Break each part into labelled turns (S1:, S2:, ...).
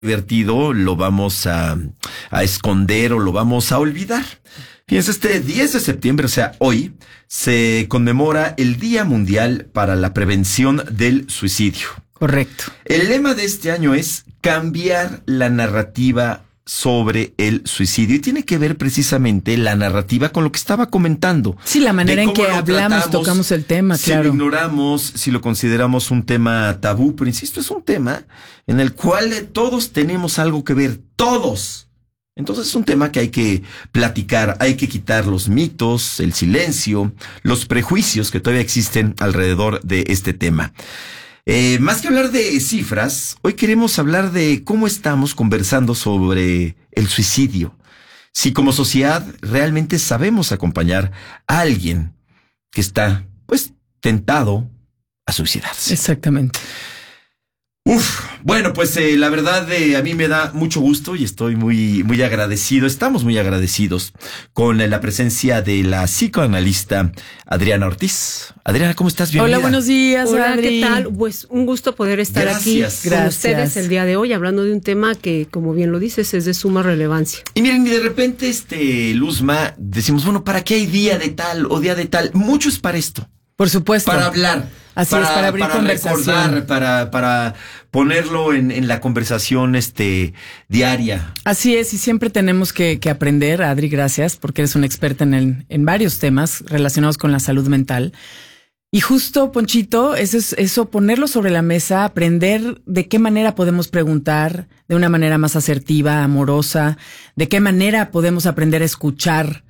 S1: divertido lo vamos a esconder o lo vamos a olvidar. Fíjense, este 10 de septiembre, o sea, hoy, se conmemora el Día Mundial para la Prevención del Suicidio.
S2: Correcto.
S1: El lema de este año es cambiar la narrativa sobre el suicidio y tiene que ver precisamente la narrativa con lo que estaba comentando.
S2: Sí, la manera en que hablamos, tocamos el tema, claro.
S1: Si lo ignoramos, si lo consideramos un tema tabú, pero insisto, es un tema en el cual todos tenemos algo que ver, todos. Entonces es un tema que hay que platicar, hay que quitar los mitos, el silencio, los prejuicios que todavía existen alrededor de este tema. Más que hablar de cifras, hoy queremos hablar de cómo estamos conversando sobre el suicidio. Si como sociedad realmente sabemos acompañar a alguien que está, pues, tentado a suicidarse.
S2: Exactamente.
S1: Bueno, pues la verdad a mí me da mucho gusto y estoy muy agradecido. Estamos muy agradecidos con la presencia de la psicoanalista Adriana Ortiz. Adriana, ¿cómo estás? Bienvenida.
S2: Hola, buenos días.
S3: Hola,
S2: Adri.
S3: ¿qué tal? Pues un gusto poder estar aquí con ustedes el día de hoy hablando de un tema que, como bien lo dices, es de suma relevancia.
S1: Y miren, y de repente, Luzma, decimos, bueno, ¿para qué hay día de tal o día de tal? Mucho es para esto.
S2: Por supuesto.
S1: Para hablar.
S2: Así es, para abrir conversación.
S1: Recordar, para ponerlo en la conversación diaria.
S2: Así es, y siempre tenemos que aprender, Adri, gracias, porque eres una experta en varios temas relacionados con la salud mental. Y justo, Ponchito, eso, ponerlo sobre la mesa, aprender de qué manera podemos preguntar de una manera más asertiva, amorosa, de qué manera podemos aprender a escuchar,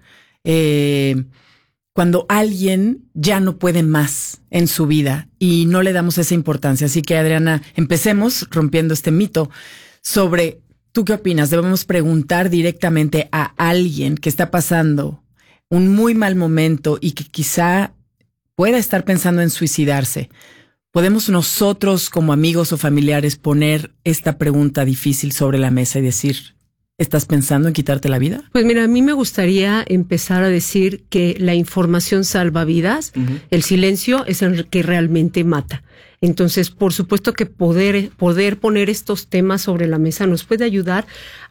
S2: cuando alguien ya no puede más en su vida y no le damos esa importancia. Así que, Adriana, empecemos rompiendo este mito sobre, ¿tú qué opinas? Debemos preguntar directamente a alguien que está pasando un muy mal momento y que quizá pueda estar pensando en suicidarse. ¿Podemos nosotros como amigos o familiares poner esta pregunta difícil sobre la mesa y decir, ¿estás pensando en quitarte la vida?
S3: Pues mira, a mí me gustaría empezar a decir que la información salva vidas, el silencio es el que realmente mata. Entonces, por supuesto que poder poner estos temas sobre la mesa nos puede ayudar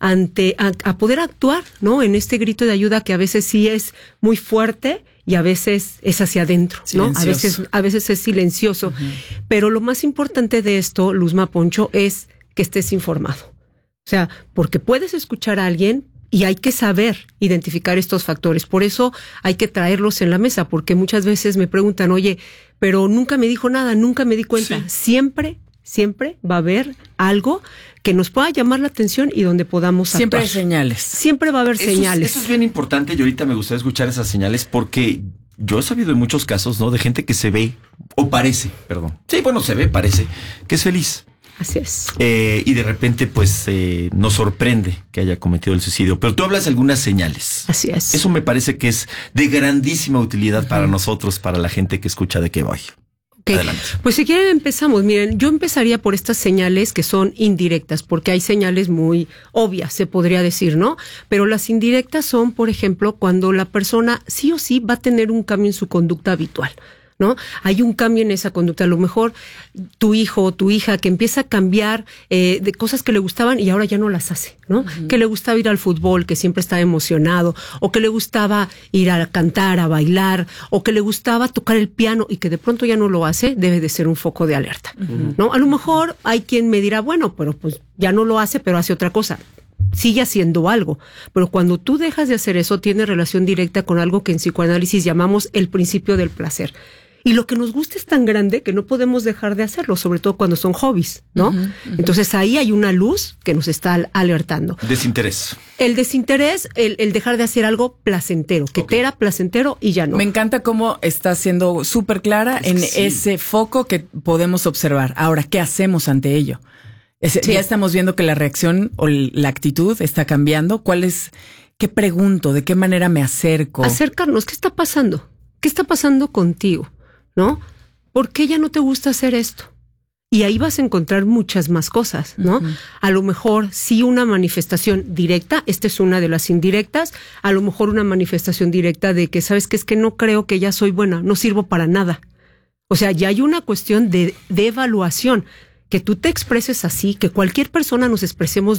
S3: a poder actuar, ¿no? En este grito de ayuda que a veces sí es muy fuerte y a veces es hacia adentro, ¿no? A veces es silencioso. Pero lo más importante de esto, Luzma, Poncho, es que estés informado. O sea, porque puedes escuchar a alguien y hay que saber identificar estos factores. Por eso hay que traerlos en la mesa, porque muchas veces me preguntan, oye, pero nunca me dijo nada, nunca me di cuenta. Sí. Siempre va a haber algo que nos pueda llamar la atención y donde podamos actuar.
S2: Siempre hay señales.
S3: Siempre va a haber señales.
S1: Eso es bien importante y ahorita me gustaría escuchar esas señales porque yo he sabido en muchos casos, ¿no? De gente que se ve, o parece, perdón. Sí, bueno, se ve, parece, que es feliz.
S3: Así es.
S1: Y de repente, pues, nos sorprende que haya cometido el suicidio. Pero tú hablas de algunas señales.
S3: Así es.
S1: Eso me parece que es de grandísima utilidad para nosotros, para la gente que escucha De Qué Voy.
S3: Okay.
S1: Adelante.
S3: Pues si quieren empezamos. Miren, yo empezaría por estas señales que son indirectas, porque hay señales muy obvias, se podría decir, ¿no? Pero las indirectas son, por ejemplo, cuando la persona sí o sí va a tener un cambio en su conducta habitual, ¿no? Hay un cambio en esa conducta. A lo mejor tu hijo o tu hija que empieza a cambiar de cosas que le gustaban y ahora ya no las hace, ¿no? Que le gustaba ir al fútbol, que siempre estaba emocionado, o que le gustaba ir a cantar, a bailar, o que le gustaba tocar el piano y que de pronto ya no lo hace, debe de ser un foco de alerta, ¿no? A lo mejor hay quien me dirá, bueno, pero pues ya no lo hace, pero hace otra cosa. Sigue haciendo algo, pero cuando tú dejas de hacer eso, tiene relación directa con algo que en psicoanálisis llamamos el principio del placer. Y lo que nos gusta es tan grande que no podemos dejar de hacerlo, sobre todo cuando son hobbies, ¿no? Entonces ahí hay una luz que nos está alertando.
S1: Desinterés.
S3: El desinterés, el dejar de hacer algo placentero, que te era placentero y ya no.
S2: Me encanta cómo estás siendo súper clara ese foco que podemos observar. Ahora, ¿qué hacemos ante ello? Ya estamos viendo que la reacción o la actitud está cambiando. ¿Qué pregunto? ¿De qué manera me acerco?
S3: Acercarnos. ¿Qué está pasando? ¿Qué está pasando contigo? ¿No? ¿Por qué ya no te gusta hacer esto? Y ahí vas a encontrar muchas más cosas, ¿no? A lo mejor sí una manifestación directa, esta es una de las indirectas, a lo mejor una manifestación directa de que, ¿sabes qué? Es que no creo que ya soy buena, no sirvo para nada. O sea, ya hay una cuestión de evaluación que tú te expreses así, que cualquier persona nos expresemos